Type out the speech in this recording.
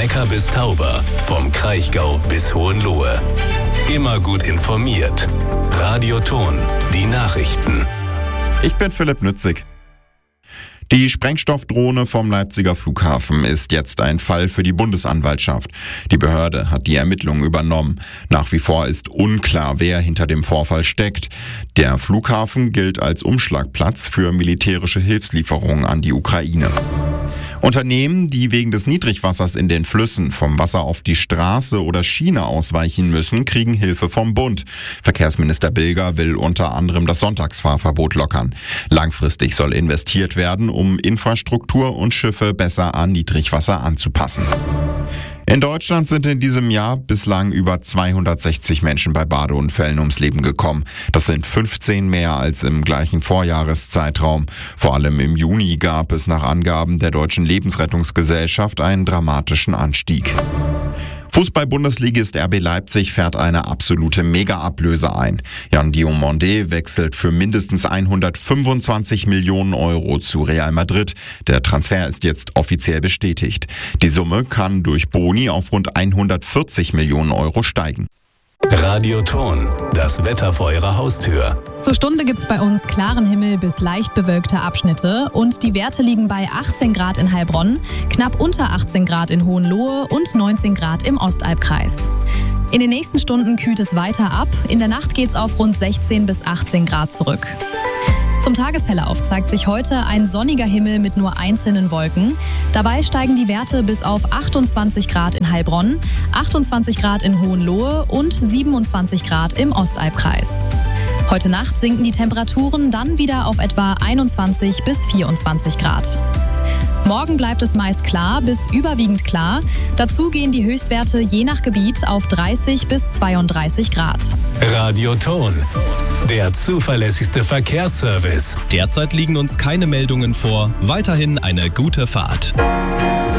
Neckar bis Tauber, vom Kraichgau bis Hohenlohe. Immer gut informiert. Radio Thon, die Nachrichten. Ich bin Philipp Nützig. Die Sprengstoffdrohne vom Leipziger Flughafen ist jetzt ein Fall für die Bundesanwaltschaft. Die Behörde hat die Ermittlungen übernommen. Nach wie vor ist unklar, wer hinter dem Vorfall steckt. Der Flughafen gilt als Umschlagplatz für militärische Hilfslieferungen an die Ukraine. Unternehmen, die wegen des Niedrigwassers in den Flüssen vom Wasser auf die Straße oder Schiene ausweichen müssen, kriegen Hilfe vom Bund. Verkehrsminister Bilger will unter anderem das Sonntagsfahrverbot lockern. Langfristig soll investiert werden, um Infrastruktur und Schiffe besser an Niedrigwasser anzupassen. In Deutschland sind in diesem Jahr bislang über 260 Menschen bei Badeunfällen ums Leben gekommen. Das sind 15 mehr als im gleichen Vorjahreszeitraum. Vor allem im Juni gab es nach Angaben der Deutschen Lebensrettungsgesellschaft einen dramatischen Anstieg. Fußball-Bundesligist RB Leipzig fährt eine absolute Mega-Ablöse ein. Jan Diomande wechselt für mindestens 125 Millionen Euro zu Real Madrid. Der Transfer ist jetzt offiziell bestätigt. Die Summe kann durch Boni auf rund 140 Millionen Euro steigen. Radio Thon, das Wetter vor Ihrer Haustür. Zur Stunde gibt's bei uns klaren Himmel bis leicht bewölkte Abschnitte und die Werte liegen bei 18 Grad in Heilbronn, knapp unter 18 Grad in Hohenlohe und 19 Grad im Ostalbkreis. In den nächsten Stunden kühlt es weiter ab, in der Nacht geht's auf rund 16 bis 18 Grad zurück. Zum Tagesverlauf zeigt sich heute ein sonniger Himmel mit nur einzelnen Wolken. Dabei steigen die Werte bis auf 28 Grad in Heilbronn, 28 Grad in Hohenlohe und 27 Grad im Ostalbkreis. Heute Nacht sinken die Temperaturen dann wieder auf etwa 21 bis 24 Grad. Morgen bleibt es meist klar bis überwiegend klar. Dazu gehen die Höchstwerte je nach Gebiet auf 30 bis 32 Grad. Radio Thon, der zuverlässigste Verkehrsservice. Derzeit liegen uns keine Meldungen vor. Weiterhin eine gute Fahrt.